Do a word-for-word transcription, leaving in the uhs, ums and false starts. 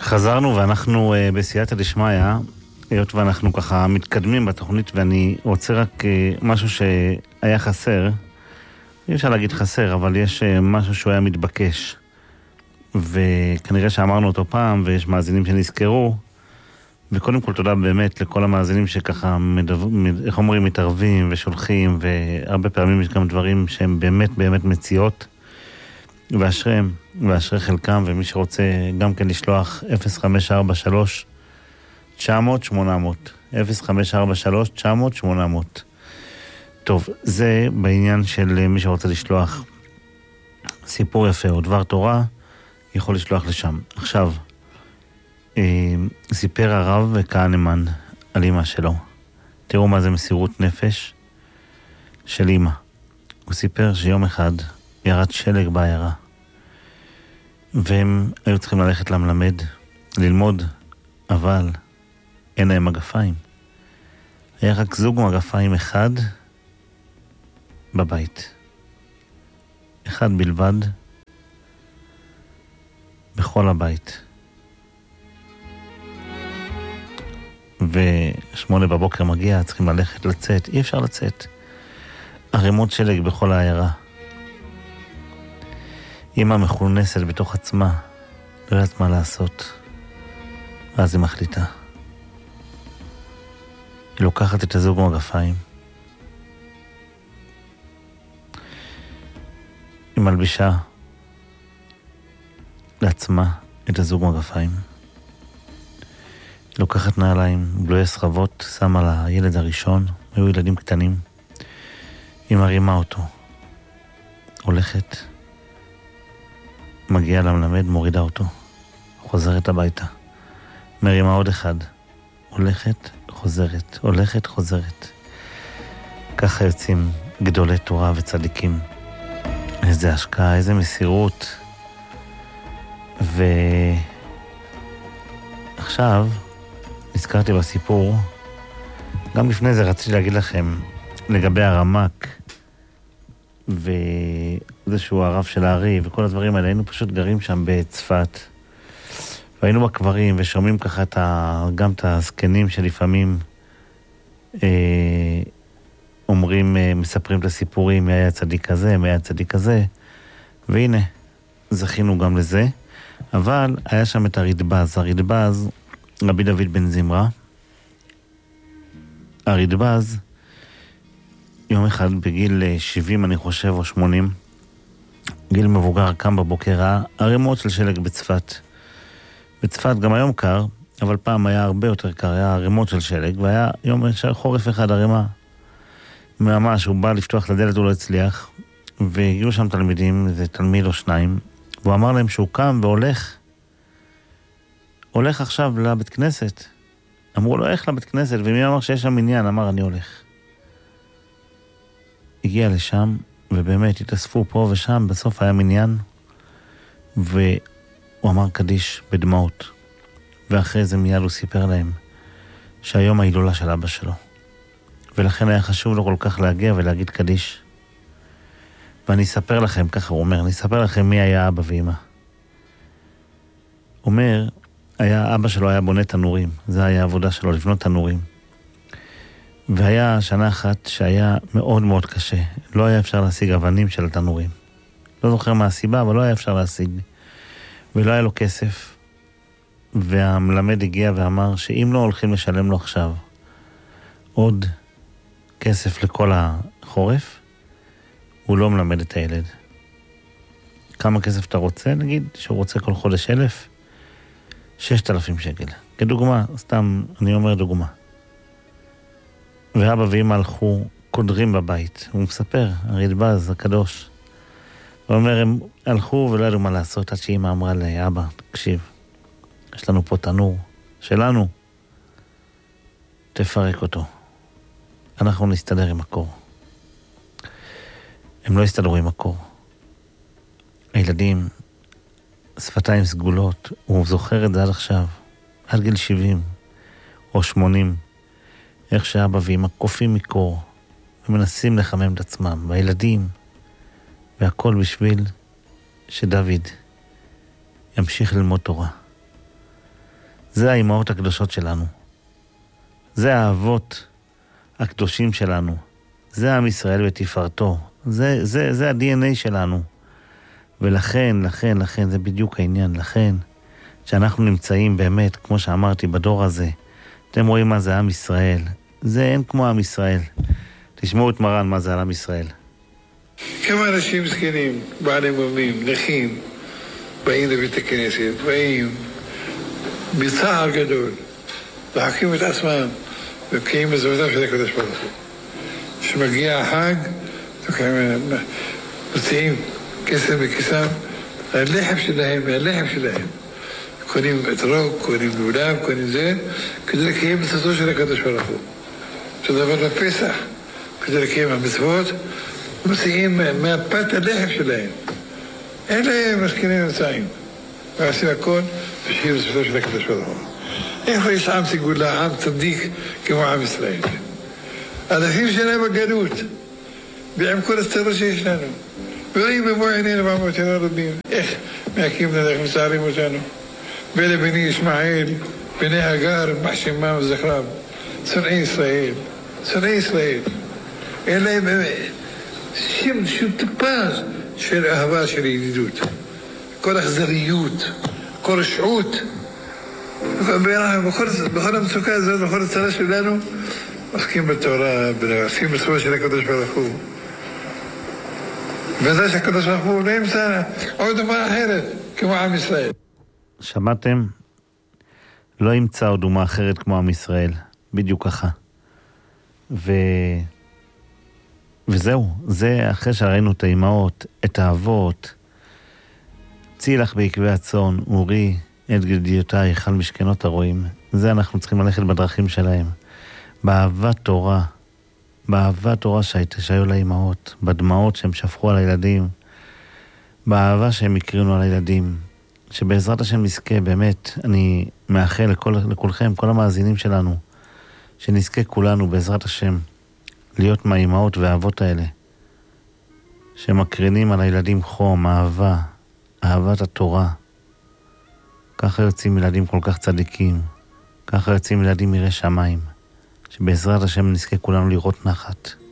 חזרנו ואנחנו uh, בסייעתא דשמיא, היות ואנחנו ככה מתקדמים בתוכנית, ואני רוצה רק uh, משהו שהיה חסר, אי אפשר להגיד חסר, אבל יש uh, משהו שהוא היה מתבקש, וכנראה שאמרנו אותו פעם, ויש מאזינים שנזכרו, וקודם כל תודה באמת לכל המאזינים שככה, מדבר, איך אומרים, מתערבים ושולחים, והרבה פעמים יש גם דברים שהם באמת באמת מציאות, ואשריהם, ואשרי חלקם, ומי שרוצה גם כן לשלוח אפס חמש ארבע שלוש תשע מאות שמונה מאות, אפס חמש ארבע שלוש תשע מאות שמונה מאות. טוב, זה בעניין של מי שרוצה לשלוח סיפור יפה או דבר תורה, יכול לשלוח לשם. עכשיו, סיפר הרב כהנמן על אמא שלו. תראו מה זה מסירות נפש של אמא. הוא סיפר שיום אחד ירד שלג בעיירה, והם היו צריכים ללכת למלמד, ללמוד, אבל אין להם מגפיים. היה רק זוג מגפיים אחד בבית. אחד בלבד בכל הבית. ושמונה בבוקר מגיע, צריכים ללכת, לצאת, אי אפשר לצאת. ערימות שלג בכל העיירה. אמא מכונסת בתוך עצמה, לא יודעת מה לעשות. ואז היא מחליטה. היא לוקחת את הזוג מגפיים. היא מלבישה לעצמה את הזוג מגפיים. היא לוקחת נעליים, בלויי סחבות, שמה לילד הראשון, היו ילדים קטנים. היא מרימה אותו. הולכת. מגיעה למלמד, מורידה אותו, חוזרת הביתה, מרימה עוד אחד, הולכת, חוזרת, הולכת, חוזרת. ככה יוצאים גדולי תורה וצדיקים. איזה השקעה, איזה מסירות. ועכשיו, נזכרתי בסיפור, גם לפני זה רציתי להגיד לכם, לגבי הרמק, וזה שהוא הרב של הארי וכל הדברים האלה, היינו פשוט גרים שם בצפת, והיינו בקברים ושומעים ככה את ה... גם את הזקנים שלפעמים אה, אומרים, אה, מספרים את הסיפורים, מי היה צדיק כזה, מי היה צדיק כזה, והנה, זכינו גם לזה. אבל היה שם את הרדב"ז, הרדב"ז, רבי דוד בן זמרה. הרדב"ז, יום אחד בגיל שבעים אני חושב או שמונים, גיל מבוגר, קם בבוקר, ראה ערימות של שלג בצפת. בצפת גם היום קר, אבל פעם היה הרבה יותר קר, היה ערימות של שלג, והיה יום של חורף אחד ערימה. ממש, הוא בא לפתוח לדלת, הוא לא הצליח, והגיעו שם תלמידים, זה תלמיד או שניים, והוא אמר להם שהוא קם והולך, הולך עכשיו לבית כנסת. אמרו לו, איך לבית כנסת? ומי אמר שיש שם עניין? אמר, אני הולך. הגיע לשם, ובאמת התאספו פה ושם, בסוף היה מניין, והוא אמר קדיש בדמעות, ואחרי זה מיד הוא סיפר להם, שהיום ההילולה של אבא שלו, ולכן היה חשוב לו כל כך להגיע ולהגיד קדיש. ואני אספר לכם, ככה הוא אומר, אני אספר לכם מי היה אבא ואמא. אומר, היה, אבא שלו היה בונה תנורים, זה היה העבודה שלו, לבנות תנורים. והיה שנה אחת שהיה מאוד מאוד קשה. לא היה אפשר להשיג אבנים של התנורים. לא זוכר מה הסיבה, אבל לא היה אפשר להשיג. ולא היה לו כסף. והמלמד הגיע ואמר שאם לא הולכים לשלם לו עכשיו עוד כסף לכל החורף, הוא לא מלמד את הילד. כמה כסף אתה רוצה? נגיד שהוא רוצה כל חודש אלף, ששת אלפים שקל. כדוגמה, סתם אני אומר דוגמה. ואבא ואמא הלכו קודרים בבית. הוא מספר, הרדב"ז הקדוש. הוא אומר, הם הלכו ולא ידעו מה לעשות, עד שאמא אמרה לאבא, תקשיב, יש לנו פה תנור שלנו, תפרק אותו. אנחנו נסתדר עם הקור. הם לא הסתדרו עם הקור. הילדים, שפתיים סגולות, הוא זוכר את זה עד עכשיו, עד גיל שבעים או שמונים, איך שאבא ואמא קופים מקור, ומנסים לחמם את עצמם, והילדים, והכל בשביל שדוד ימשיך ללמוד תורה. זה האימהות הקדושות שלנו. זה האבות הקדושים שלנו. זה עם ישראל ותפארתו. זה, זה, זה ה-די אן איי שלנו. ולכן, לכן, לכן, זה בדיוק העניין. לכן, שאנחנו נמצאים באמת, כמו שאמרתי, בדור הזה. אתם רואים מה זה עם ישראל. זה אין כמו עם ישראל. תשמעו את מרן מה זה על עם ישראל. כמה אנשים זקנים, בעלי מומים, נכים, באים לבית הכנסת, באים בצער גדול, להקים את עצמם, וקיים בזמנם של הקדוש ברוך הוא. כשמגיע החג, מוציאים כסף בכיסם, הלחם שלהם, הלחם שלהם. קונים אתרוג, קונים לולב, קונים זה, כדי לקיים מצוותו של הקדוש ברוך הוא. זה דבר בפסח, כדי לקיים המצוות, מוציאים מהפת הלחם שלהם. אלה משכינים נמצאים. ועושים הכל בשביל מצוותו של הקדוש ברוך הוא. איפה יש עם סגולה, עם צדיק כמו עם ישראל? אנשים שלהם בגלות, ועם כל הסתרות שיש לנו. ורואים במו עינינו בעמותינו רבים, איך מהקים נדח מצערים אותנו. ואלה בני ישמעאל, בני הגר, מחשימם וזכרם, שונאי ישראל, שונאי ישראל. אלה הם שם שום טיפז של אהבה, של ידידות. כל אכזריות, כל רשעות. בכל המצוקה הזאת, בכל הצרה שלנו, עוסקים בתורה, עוסקים בסופו של הקדוש ברוך הוא. וזה שהקדוש ברוך הוא לא ימצא עוד אומה אחרת, כמו עם ישראל. שמעתם? לא ימצא עוד אומה אחרת כמו עם ישראל. בדיוק ככה. ו... וזהו. זה אחרי שראינו את האימהות, את האבות. צאי לך בעקבי הצאן, אורי את גדיותייך על משכנות הרועים. זה אנחנו צריכים ללכת בדרכים שלהם. באהבת תורה. באהבת תורה שהייתה, שהיו לאימהות. בדמעות שהם שפכו על הילדים. באהבה שהם הקרינו על הילדים. שבעזרת השם נזכה, באמת, אני מאחל לכל, לכולכם, כל המאזינים שלנו, שנזכה כולנו בעזרת השם, להיות מהאימהות והאבות האלה, שמקרינים על הילדים חום, אהבה, אהבת התורה. ככה יוצאים ילדים כל כך צדיקים, ככה יוצאים ילדים יראי שמיים, שבעזרת השם נזכה כולנו לראות נחת.